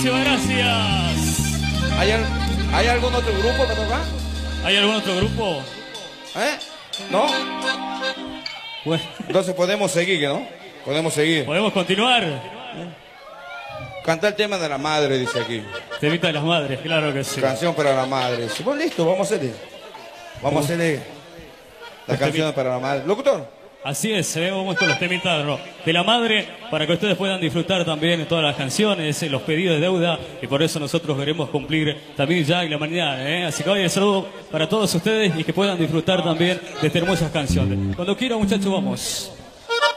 Muchísimas gracias. ¿Hay algún otro grupo que toca? ¿Hay algún otro grupo? ¿No? Bueno. Entonces podemos seguir, ¿no? Podemos seguir. ¿Podemos continuar? Cantar el tema de la madre, dice aquí. Temita de las madres, claro que sí. Canción para la madre. Si vos listo, vamos a hacerle. Vamos a hacerle la canción para la madre. Locutor. Así es, vamos con los temitas de la madre para que ustedes puedan disfrutar también de todas las canciones, los pedidos de deuda, y por eso nosotros queremos cumplir también ya en la mañana. Así que hoy el saludo para todos ustedes y que puedan disfrutar también de estas hermosas canciones. Cuando quieran, muchachos, vamos.